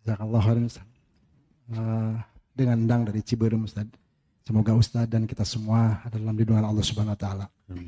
Jazakallah khairan Ustaz. Dengan Endang dari Ciberem Ustaz. Semoga Ustaz dan kita semua ada dalam lindungan Allah Subhanahu wa taala.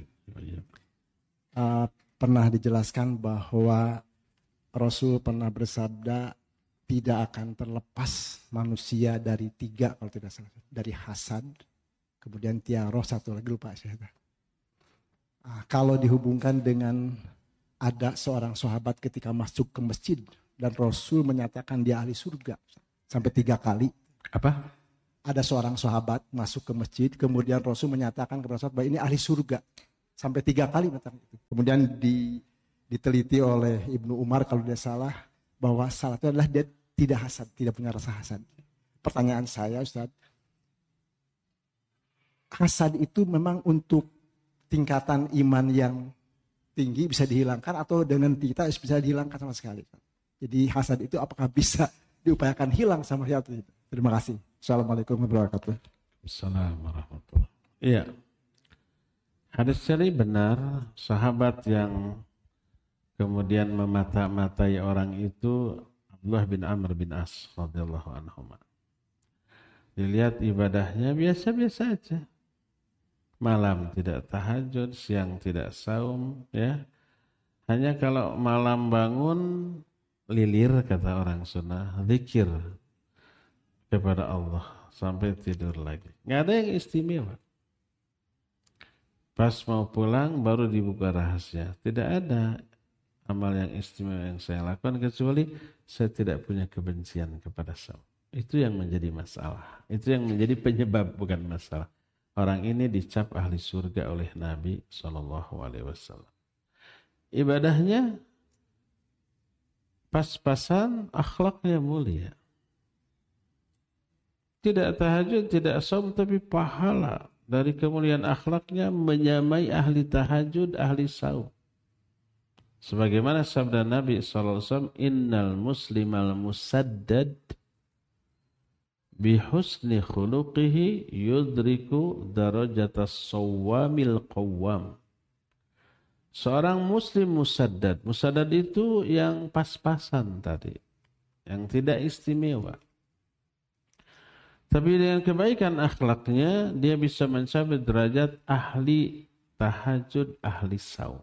Pernah dijelaskan bahwa Rasul pernah bersabda tidak akan terlepas manusia dari 3 kalau tidak salah, dari hasad, kemudian tiaroh, satu lagi lupa saya. Kalau dihubungkan dengan ada seorang sahabat ketika masuk ke masjid dan Rasul menyatakan dia ahli surga sampai 3 kali. Apa? Ada seorang sahabat masuk ke masjid, kemudian Rasul menyatakan kepada sahabat bahwa ini ahli surga sampai 3 kali. Kemudian diteliti oleh Ibnu Umar kalau tidak salah bahwa salah itu adalah dia tidak hasad, tidak punya rasa hasad. Pertanyaan saya Ustaz, hasad itu memang untuk tingkatan iman yang tinggi bisa dihilangkan atau dengan kita bisa dihilangkan sama sekali? Jadi hasad itu apakah bisa diupayakan hilang sama kita? Terima kasih. Assalamualaikum warahmatullahi wabarakatuh. Assalamualaikum warahmatullahi wabarakatuh. Iya. Hadis ini benar, sahabat yang kemudian memata-matai orang itu Abdullah bin Amr bin As radhiyallahu anhuma. Dilihat ibadahnya biasa-biasa aja. Malam tidak tahajud, siang tidak saum, ya. Hanya kalau malam bangun lilir kata orang sunnah, zikir kepada Allah sampai tidur lagi. Nggak ada yang istimewa. Pas mau pulang baru dibuka rahasia. Tidak ada amal yang istimewa yang saya lakukan kecuali saya tidak punya kebencian kepada saum. Itu yang menjadi masalah. Itu yang menjadi penyebab, bukan masalah. Orang ini dicap ahli surga oleh Nabi SAW. Ibadahnya pas-pasan, akhlaknya mulia. Tidak tahajud, tidak saum, tapi pahala dari kemuliaan akhlaknya menyamai ahli tahajud, ahli saum. Sebagaimana sabda Nabi SAW, Innal muslimal musaddad bihusni khuluqihi yudriku darajatas sawwamil qawwam. Seorang muslim musaddad. Musaddad itu yang pas-pasan tadi, yang tidak istimewa. Tapi dengan kebaikan akhlaknya, dia bisa mencapai derajat ahli tahajud, ahli saum.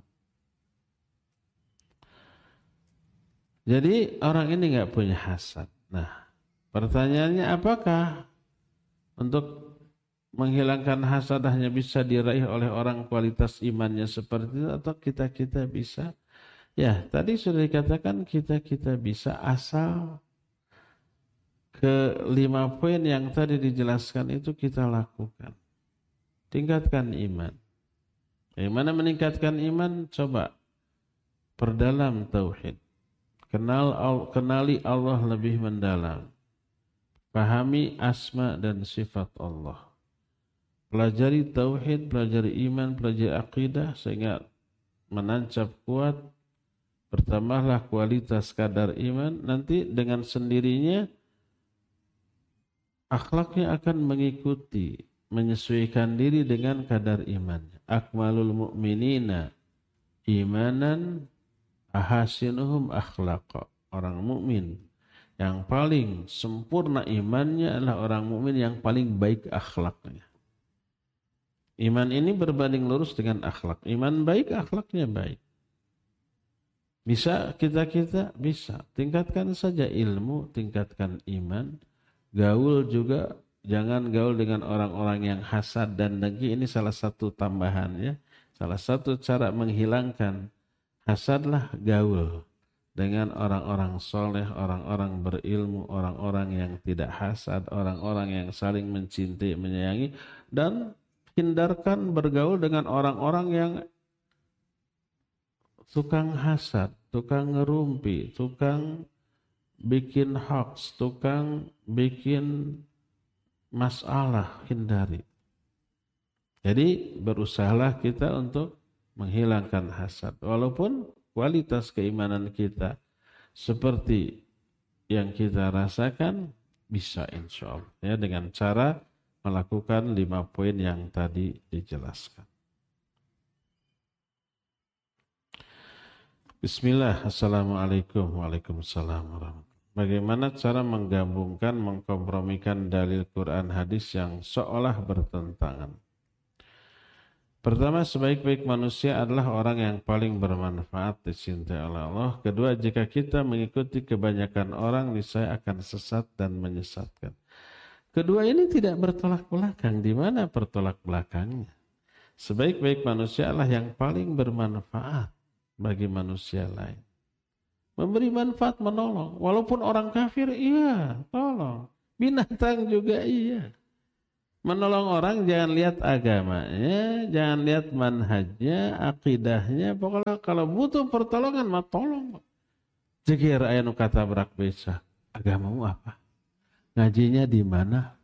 Jadi orang ini nggak punya hasad. Nah, pertanyaannya apakah untuk menghilangkan hasad hanya bisa diraih oleh orang kualitas imannya seperti itu atau kita-kita bisa? Ya, tadi sudah dikatakan kita-kita bisa asal ke 5 poin yang tadi dijelaskan itu kita lakukan. Tingkatkan iman. Bagaimana meningkatkan iman? Coba perdalam tauhid. Kenali Allah lebih mendalam. Pahami asma dan sifat Allah. Pelajari tauhid, pelajari iman, pelajari akidah sehingga menancap kuat. Bertambahlah kualitas kadar iman. Nanti dengan sendirinya akhlaknya akan mengikuti, menyesuaikan diri dengan kadar imannya. Akmalul mu'minina imanan ahasinuhum akhlaqa. Orang mukmin yang paling sempurna imannya adalah orang mukmin yang paling baik akhlaknya. Iman ini berbanding lurus dengan akhlak. Iman baik, akhlaknya baik. Bisa kita bisa. Tingkatkan saja ilmu, tingkatkan iman. Gaul juga, jangan gaul dengan orang-orang yang hasad dan dengki. Ini salah satu tambahannya. Salah satu cara menghilangkan hasadlah gaul dengan orang-orang soleh, orang-orang berilmu, orang-orang yang tidak hasad, orang-orang yang saling mencintai, menyayangi. Dan hindarkan bergaul dengan orang-orang yang tukang hasad, tukang ngerumpi, tukang bikin hoax, tukang bikin masalah, hindari. Jadi berusahalah kita untuk menghilangkan hasad. Walaupun kualitas keimanan kita seperti yang kita rasakan, bisa insya Allah. Ya, dengan cara melakukan 5 poin yang tadi dijelaskan. Bismillah, assalamualaikum, waalaikumsalam warahmatullahi wabarakatuh. Bagaimana cara menggabungkan, mengkompromikan dalil Quran hadis yang seolah bertentangan? Pertama, sebaik-baik manusia adalah orang yang paling bermanfaat dicintai oleh Allah. Kedua, jika kita mengikuti kebanyakan orang, niscaya akan sesat dan menyesatkan. Kedua ini tidak bertolak belakang. Di mana bertolak belakangnya? Sebaik-baik manusia adalah yang paling bermanfaat bagi manusia lain. Memberi manfaat, menolong. Walaupun orang kafir, iya, tolong. Binatang juga iya. Menolong orang jangan lihat agamanya, jangan lihat manhajnya, akidahnya. Pokoknya kalau butuh pertolongan, mah tolong. Jekir aya nu katabrak beca. Agamamu apa? Ngajinya di mana?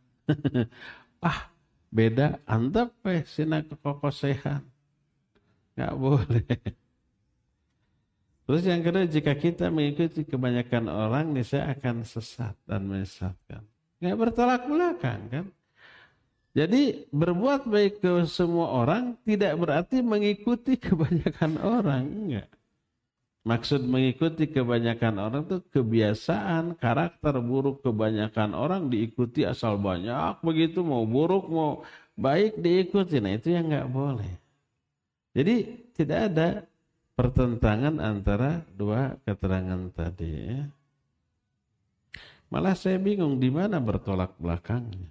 Beda. Antep sina kekokosehan. Nggak boleh. Terus yang kedua, jika kita mengikuti kebanyakan orang, niscaya akan sesat dan menyesatkan. Nggak bertolak belakang kan? Jadi berbuat baik ke semua orang tidak berarti mengikuti kebanyakan orang. Enggak. Maksud mengikuti kebanyakan orang itu kebiasaan, karakter buruk kebanyakan orang diikuti asal banyak. Begitu mau buruk, mau baik diikuti. Nah itu yang nggak boleh. Jadi tidak ada pertentangan antara dua keterangan tadi. Malah saya bingung di mana bertolak belakangnya.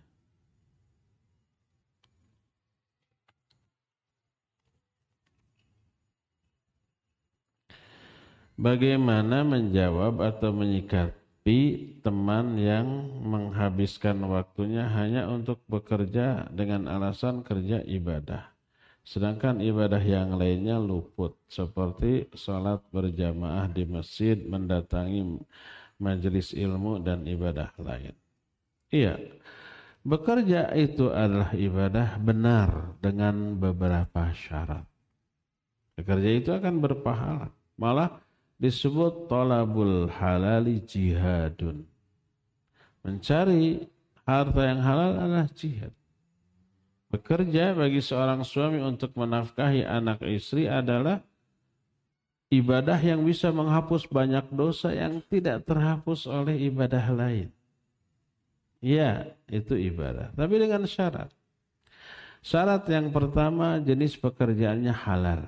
Bagaimana menjawab atau menyikapi teman yang menghabiskan waktunya hanya untuk bekerja dengan alasan kerja ibadah, sedangkan ibadah yang lainnya luput, seperti sholat berjamaah di masjid, mendatangi majelis ilmu, dan ibadah lain? Iya, bekerja itu adalah ibadah benar dengan beberapa syarat. Bekerja itu akan berpahala. Malah disebut thalabul halali jihadun. Mencari harta yang halal adalah jihad. Bekerja bagi seorang suami untuk menafkahi anak istri adalah ibadah yang bisa menghapus banyak dosa yang tidak terhapus oleh ibadah lain. Ya, itu ibadah. Tapi dengan syarat. Syarat yang pertama, jenis pekerjaannya halal.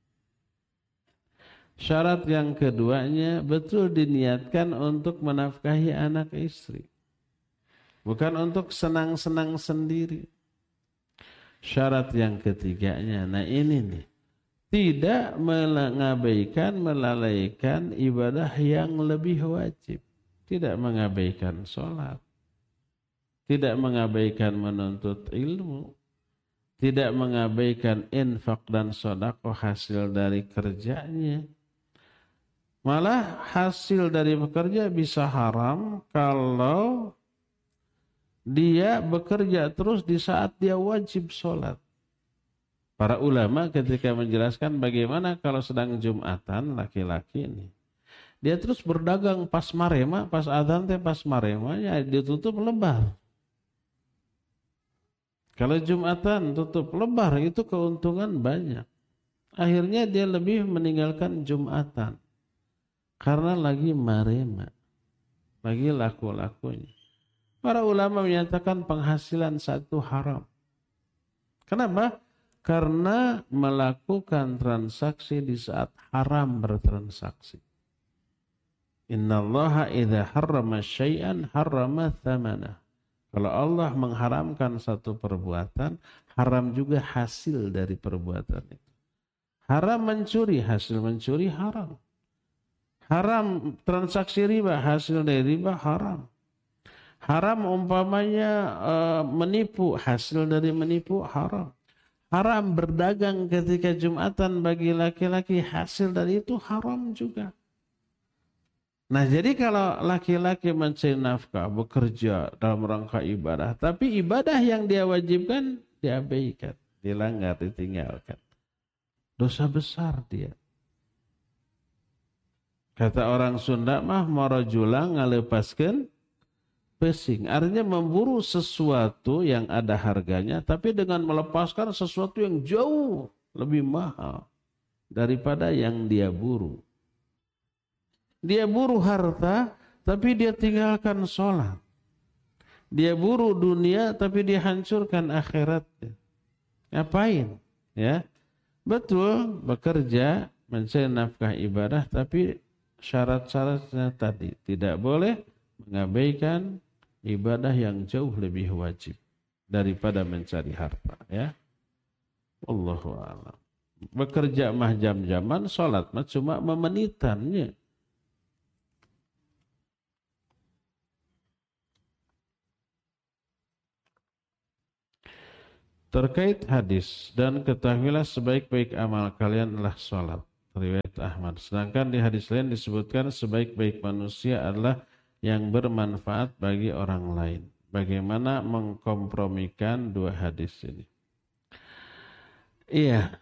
Syarat yang keduanya, betul diniatkan untuk menafkahi anak istri. Bukan untuk senang-senang sendiri. Syarat yang ketiganya, nah ini nih. Tidak mengabaikan, melalaikan ibadah yang lebih wajib. Tidak mengabaikan sholat. Tidak mengabaikan menuntut ilmu. Tidak mengabaikan infak dan sedekah hasil dari kerjanya. Malah hasil dari bekerja bisa haram kalau dia bekerja terus di saat dia wajib sholat. Para ulama ketika menjelaskan bagaimana kalau sedang Jumatan laki-laki ini. Dia terus berdagang pas marema, pas adzan teh pas marema, ya ditutup lebar. Kalau Jumatan tutup lebar itu keuntungan banyak. Akhirnya dia lebih meninggalkan Jumatan. Karena lagi marema, lagi laku-lakunya. Para ulama menyatakan penghasilan satu haram. Kenapa? Karena melakukan transaksi di saat haram bertransaksi. Innallaha idza harrama syai'an harrama thamanah. Kalau Allah mengharamkan satu perbuatan, haram juga hasil dari perbuatan itu. Haram mencuri, hasil mencuri haram. Haram transaksi riba, hasil dari riba haram. Haram umpamanya menipu, hasil dari menipu haram. Haram berdagang ketika Jumatan bagi laki-laki, hasil dari itu haram juga. Nah jadi kalau laki-laki mencari nafkah, bekerja dalam rangka ibadah, tapi ibadah yang dia wajibkan diabaikan, dilanggar, ditinggalkan. Dosa besar dia. Kata orang Sunda mah marajulang ngalepaskeun pesing. Artinya memburu sesuatu yang ada harganya, tapi dengan melepaskan sesuatu yang jauh lebih mahal daripada yang dia buru. Dia buru harta, tapi dia tinggalkan sholat. Dia buru dunia tapi dia hancurkan akhiratnya. Ngapain? Ya, betul bekerja mencari nafkah ibadah, tapi syarat-syaratnya tadi tidak boleh mengabaikan ibadah yang jauh lebih wajib daripada mencari harta. Ya, Wallahu a'lam. Bekerja mah jam-jaman, sholat mah cuma memenitannya. Terkait hadis, dan ketahuilah sebaik-baik amal kalian adalah sholat. Riwayat Ahmad. Sedangkan di hadis lain disebutkan sebaik-baik manusia adalah yang bermanfaat bagi orang lain. Bagaimana mengkompromikan dua hadis ini? Iya.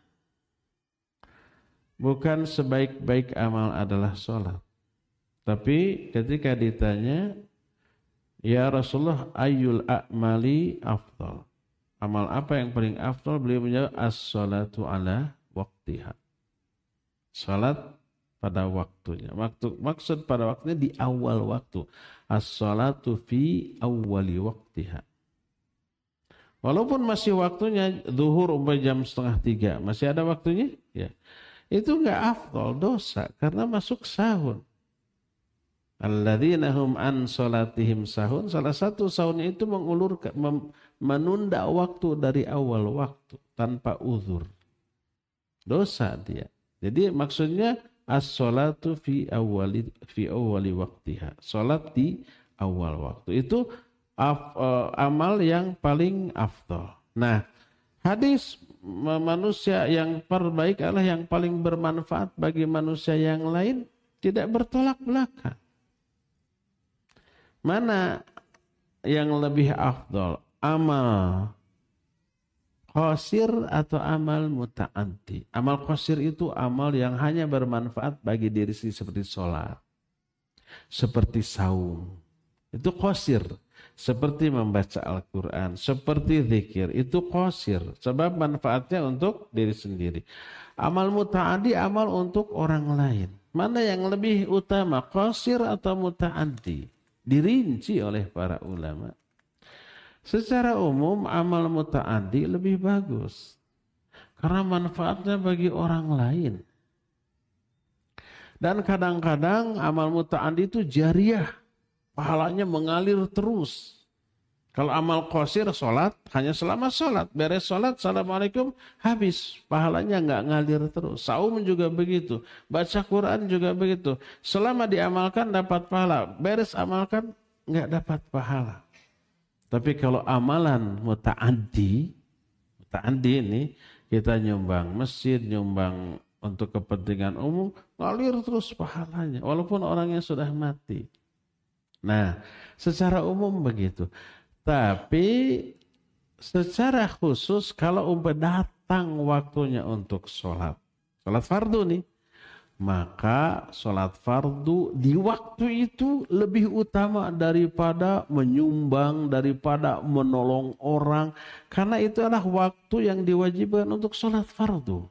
Bukan sebaik-baik amal adalah sholat. Tapi ketika ditanya, ya Rasulullah, ayyul a'mali afdal? Amal apa yang paling afdal? Beliau menjawab, as-salatu ala waqtiha. Salat pada waktunya. Maksud pada waktunya di awal waktu. As-salatu fi awwali waqtiha. Walaupun masih waktunya zuhur jam 2:30, masih ada waktunya, ya. Itu enggak afdal, dosa karena masuk sahur. Alladzina hum an salatihim sahun. Salah satu sahunnya itu menunda waktu dari awal waktu tanpa uzur. Dosa dia. Jadi maksudnya as-salatu fi awwali waqtiha. Salat di awal waktu. Itu amal yang paling afdal. Nah, hadis manusia yang terbaik adalah yang paling bermanfaat bagi manusia yang lain, tidak bertolak belakang. Mana yang lebih afdal? Amal qasir atau amal muta'addi? Amal qasir itu amal yang hanya bermanfaat bagi diri sendiri, seperti sholat, seperti saum. Itu qasir. Seperti membaca Al-Quran, seperti zikir. Itu qasir. Sebab manfaatnya untuk diri sendiri. Amal muta'addi, amal untuk orang lain. Mana yang lebih utama? Qasir atau muta'addi? Dirinci oleh para ulama. Secara umum amal muta'addi lebih bagus karena manfaatnya bagi orang lain. Dan kadang-kadang amal muta'addi itu jariyah, pahalanya mengalir terus. Kalau amal qasir, sholat hanya selama sholat, beres sholat, assalamualaikum, habis, pahalanya nggak ngalir terus. Saum juga begitu, baca Quran juga begitu. Selama diamalkan dapat pahala, beres amalkan nggak dapat pahala. Tapi kalau amalan muta'addi ini kita nyumbang masjid, nyumbang untuk kepentingan umum, ngalir terus pahalanya, walaupun orangnya sudah mati. Nah, secara umum begitu. Tapi secara khusus kalau datang waktunya untuk sholat fardu nih, maka sholat fardu di waktu itu lebih utama daripada menyumbang, daripada menolong orang. Karena itu adalah waktu yang diwajibkan untuk sholat fardu.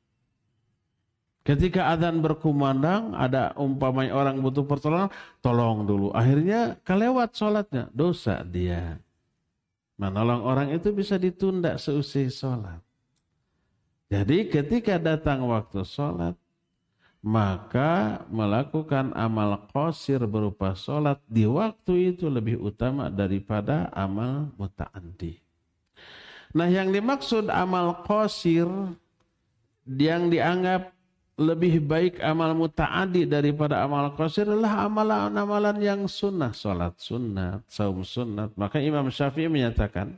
Ketika adzan berkumandang, ada umpamanya orang butuh pertolongan, tolong dulu. Akhirnya kelewat sholatnya, dosa dia. Menolong orang itu bisa ditunda seusai sholat. Jadi ketika datang waktu sholat, maka melakukan amal qasir berupa sholat di waktu itu lebih utama daripada amal muta'addi. Nah, yang dimaksud amal qasir yang dianggap lebih baik amal muta'addi daripada amal qasir adalah amalan-amalan yang sunnah, salat sunnat, saum sunnat. Maka Imam Syafi'i menyatakan,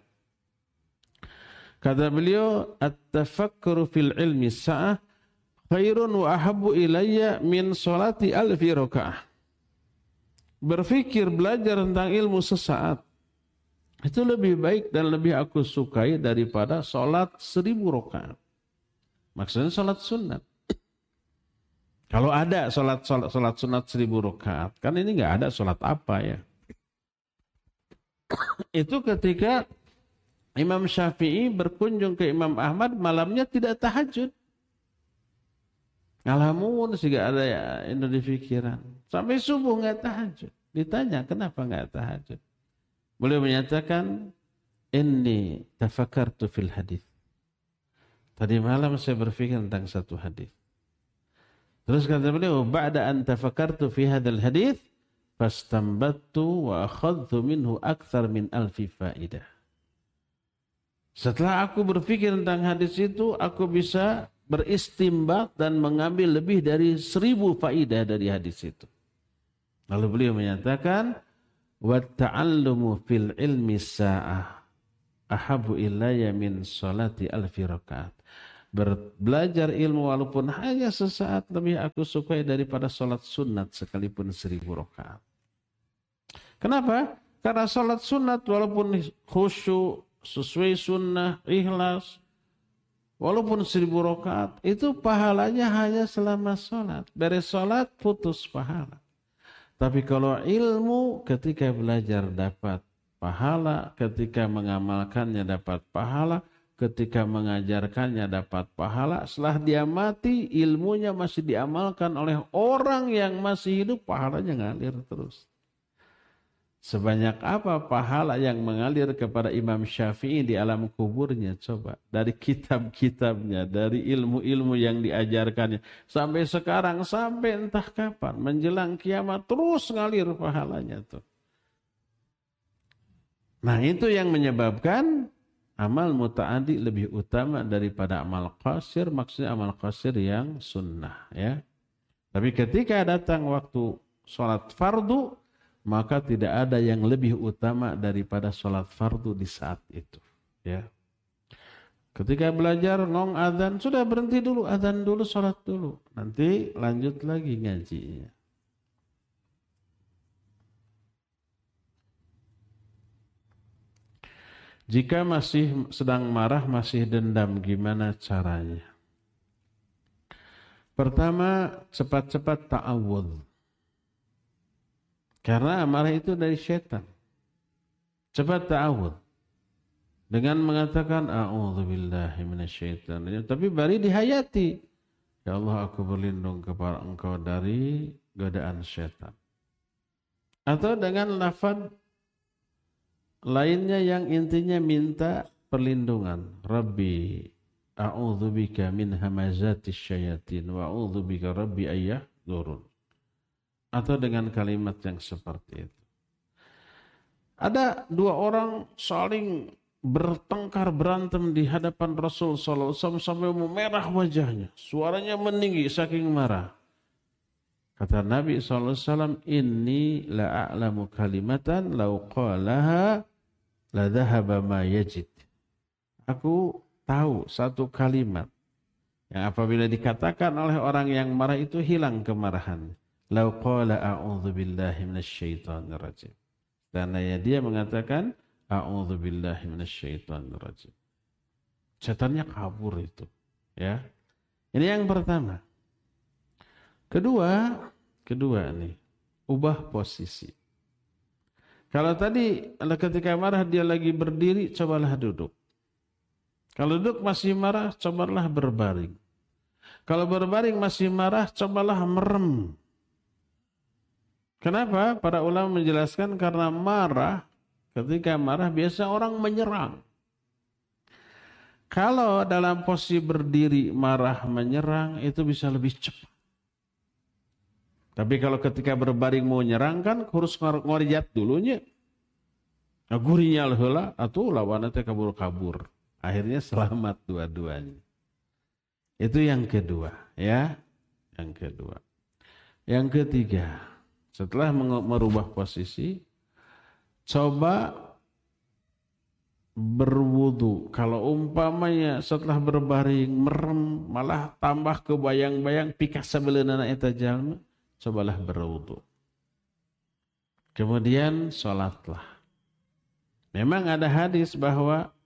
kata beliau, at-tafakkuru fil ilmi sa'ah khairun wa ahabbu ilayya min salati alfi rakaah. Berfikir, belajar tentang ilmu sesaat itu lebih baik dan lebih aku sukai daripada salat 1000 rakaat. Maksudnya salat sunnat. Kalau ada salat sunat 1000 rakaat, kan ini nggak ada salat apa ya? Itu ketika Imam Syafi'i berkunjung ke Imam Ahmad, malamnya tidak tahajud. Ngalamun sih gak ada ya itu di pikiran. Sampai subuh nggak tahajud. Ditanya, kenapa enggak tahajud? Beliau menyatakan, inni tafakkartu fil hadis. Tadi malam saya berpikir tentang satu hadis. Terus kata beliau, ba'da an tafakkartu fi hadzal hadis, fastambattu wa akhadtu minhu akthar min alfi faidah. Setelah aku berpikir tentang hadis itu, aku bisa beristimbat dan mengambil lebih dari 1000 faidah dari hadis itu. Lalu beliau menyatakan, wa ta'allumu fil ilmi sa'ah ahabu ilayya min salati alfi rakaat. Belajar ilmu walaupun hanya sesaat lebih aku sukai daripada salat sunat sekalipun 1000 rakaat. Kenapa? Karena salat sunat walaupun khusyuk, sesuai sunnah, ikhlas, walaupun 1000 rakaat, itu pahalanya hanya selama salat. Beres salat putus pahala. Tapi kalau ilmu ketika belajar dapat pahala, ketika mengamalkannya dapat pahala, ketika mengajarkannya dapat pahala, setelah dia mati ilmunya masih diamalkan oleh orang yang masih hidup, pahalanya ngalir terus. Sebanyak apa pahala yang mengalir kepada Imam Syafi'i di alam kuburnya, coba. Dari kitab-kitabnya, dari ilmu-ilmu yang diajarkannya. Sampai sekarang, sampai entah kapan. Menjelang kiamat terus ngalir pahalanya tuh. Nah itu yang menyebabkan amal muta'addi lebih utama daripada amal qasir. Maksudnya amal qasir yang sunnah. Ya. Tapi ketika datang waktu sholat fardu, maka tidak ada yang lebih utama daripada sholat fardu di saat itu. Ya. Ketika belajar ngong adzan, sudah berhenti dulu, adzan dulu, sholat dulu. Nanti lanjut lagi ngajinya. Jika masih sedang marah, masih dendam, gimana caranya? Pertama, cepat-cepat ta'awudz. Karena amarah itu dari syaitan. Cepat ta'awudz. Dengan mengatakan, a'udzubillahi minasyaitonir rajim. Tapi bari dihayati. Ya Allah, aku berlindung kepada Engkau dari godaan syaitan. Atau dengan lafaz lainnya yang intinya minta perlindungan. Rabbi, a'udzubika min hamazatis syayatin wa a'udzubika rabbi ayyahdurun. Atau dengan kalimat yang seperti itu. Ada dua orang saling bertengkar berantem di hadapan Rasul SAW sampai memerah wajahnya. Suaranya meninggi saking marah. Kata Nabi SAW, inni la'a'lamu kalimatan law qalaha la dhahaba ma yajid. Aku tahu satu kalimat yang apabila dikatakan oleh orang yang marah itu hilang kemarahannya. Lau qala a'udzubillahi minasyaitonir rajim. Karena dia mengatakan a'udzubillahi minasyaitonir rajim. Setannya kabur itu, ya. Ini yang pertama. Kedua nih, ubah posisi. Kalau tadi ketika marah dia lagi berdiri, cobalah duduk. Kalau duduk masih marah, cobalah berbaring. Kalau berbaring masih marah, cobalah merem. Kenapa? Para ulama menjelaskan karena marah, ketika marah biasa orang menyerang. Kalau dalam posisi berdiri marah menyerang itu bisa lebih cepat. Tapi kalau ketika berbaring mau nyerang kan harus ngorijat dulunya. Nah, gurinya heula atuh lawanna teh kabur-kabur. Akhirnya selamat dua-duanya. Itu yang kedua, ya. Yang kedua. Yang ketiga, setelah merubah posisi, coba berwudu. Kalau umpamanya setelah berbaring merem, malah tambah kebayang-bayang pikas sabeleunana eta jalma, cobalah berwudu. Kemudian sholatlah. Memang ada hadis bahwa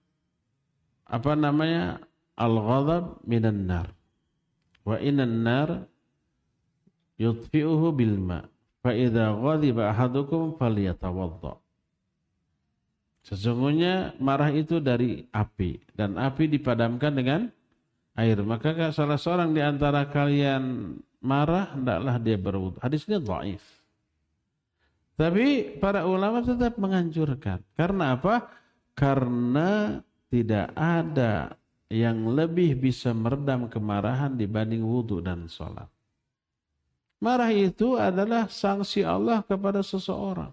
al-ghadab minan nar. Wa inan nar yutfi'uhu bil ma'. Fa idza ghadiba ahadukum falyatawadda. Sesungguhnya marah itu dari api dan api dipadamkan dengan air. Maka salah seorang di antara kalian marah, hendaklah dia berwudu. Hadisnya dhaif. Tapi para ulama tetap menganjurkan. Karena apa? Karena tidak ada yang lebih bisa meredam kemarahan dibanding wudhu dan sholat. Marah itu adalah sanksi Allah kepada seseorang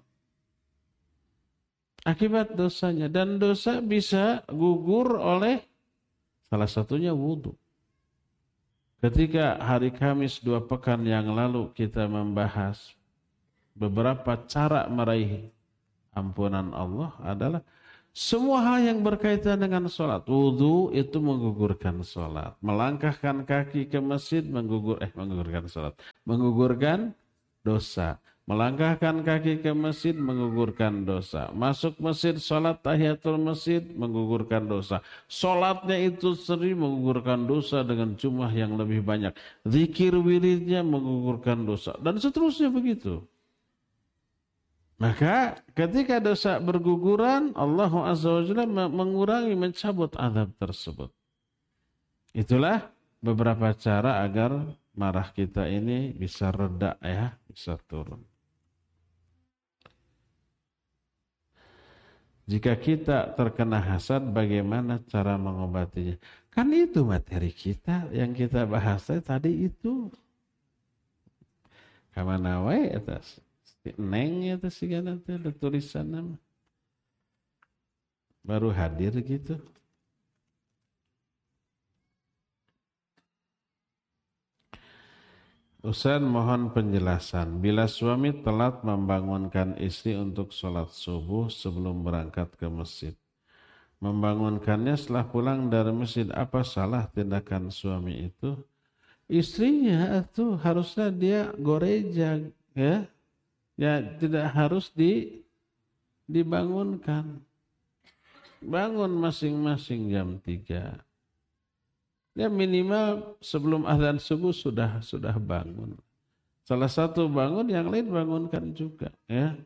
akibat dosanya. Dan dosa bisa gugur oleh salah satunya wudhu. Ketika hari Kamis 2 pekan yang lalu kita membahas beberapa cara meraih ampunan Allah adalah semua hal yang berkaitan dengan sholat. Wudhu itu menggugurkan sholat. Melangkahkan kaki ke masjid menggugurkan sholat. Menggugurkan dosa. Melangkahkan kaki ke masjid menggugurkan dosa. Masuk masjid sholat tahiyatul masjid menggugurkan dosa. Sholatnya itu sering menggugurkan dosa dengan jumlah yang lebih banyak. Zikir wiridnya menggugurkan dosa. Dan seterusnya begitu. Maka ketika dosa berguguran, Allah Azza wa Jalla mengurangi, mencabut azab tersebut. Itulah beberapa cara agar marah kita ini bisa reda ya, bisa turun. Jika kita terkena hasad, bagaimana cara mengobatinya? Kan itu materi kita yang kita bahas tadi itu. Kamana wae atas neng itu sih kan ada tulisan nama. Baru hadir gitu. Ustaz mohon penjelasan. Bila suami telat membangunkan istri untuk sholat subuh sebelum berangkat ke masjid. Membangunkannya setelah pulang dari masjid. Apa salah tindakan suami itu? Istrinya itu harusnya dia goreja. Ya, ya tidak harus dibangunkan. Bangun masing-masing jam 3. Ya minimal sebelum azan subuh sudah bangun. Salah satu bangun, yang lain bangunkan juga. Ya.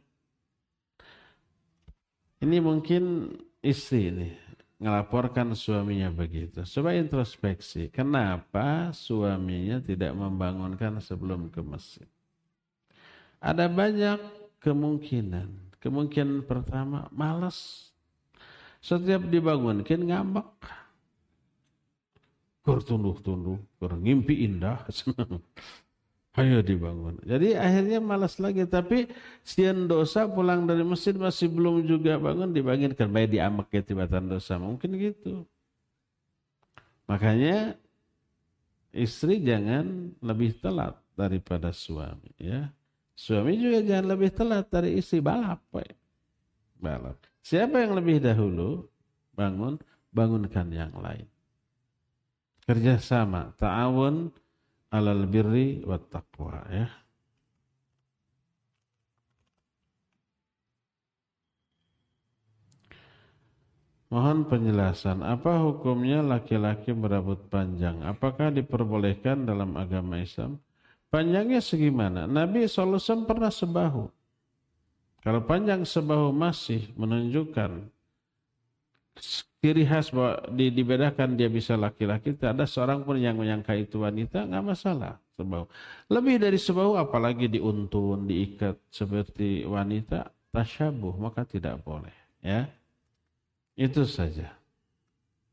Ini mungkin istri ini ngelaporkan suaminya begitu. Coba introspeksi. Kenapa suaminya tidak membangunkan sebelum ke masjid? Ada banyak kemungkinan. Kemungkinan pertama, malas. Setiap dibangunkan ngambek. Tunduh-tunduh, ngimpi indah, senang. Ayo dibangun. Jadi akhirnya malas lagi. Tapi sian dosa pulang dari masjid masih belum juga bangun, dibangunkan. Baik diamek ya tibatan dosa. Mungkin gitu. Makanya istri jangan lebih telat daripada suami. Ya. Suami juga jangan lebih telat dari istri. Balap. Balap. Siapa yang lebih dahulu bangun, bangunkan yang lain. Kerjasama, ta'awun alal birri wat taqwa ya. Mohon penjelasan, apa hukumnya laki-laki berambut panjang? Apakah diperbolehkan dalam agama Islam? Panjangnya segimana? Nabi SAW pernah sebahu. Kalau panjang sebahu masih menunjukkan ciri khas bahwa dibedakan dia bisa laki-laki, tidak ada seorang pun yang menyangka itu wanita, nggak masalah sebahu. Lebih dari sebahu apalagi diuntun, diikat seperti wanita, tasyabuh, maka tidak boleh. Ya, itu saja.